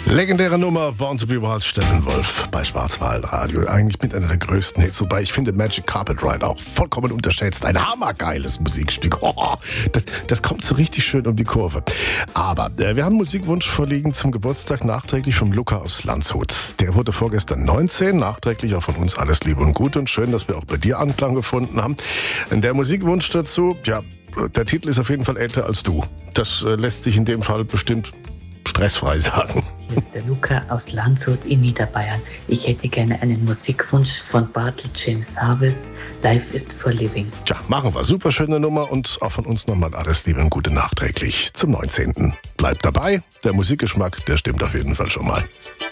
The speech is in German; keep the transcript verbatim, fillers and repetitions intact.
Legendäre Nummer, Born to be Wild, Steppenwolf bei Schwarzwaldradio. Eigentlich mit einer der größten Hits, wobei ich finde Magic Carpet Ride auch vollkommen unterschätzt. Ein hammergeiles Musikstück. Oh, das, das kommt so richtig schön um die Kurve. Aber äh, wir haben einen Musikwunsch vorliegen zum Geburtstag, nachträglich vom Luca aus Landshut. Der wurde vorgestern neunzehn, nachträglich auch von uns alles Liebe und Gut und schön, dass wir auch bei dir Anklang gefunden haben. Der Musikwunsch dazu, ja, der Titel ist auf jeden Fall älter als du. Das äh, lässt sich in dem Fall bestimmt stressfrei sagen. Hier ist der Luca aus Landshut in Niederbayern. Ich hätte gerne einen Musikwunsch von Bartel James Harvest. Life is for Living. Tja, machen wir. Super schöne Nummer und auch von uns nochmal alles Liebe und Gute nachträglich zum neunzehnten Bleibt dabei. Der Musikgeschmack, der stimmt auf jeden Fall schon mal.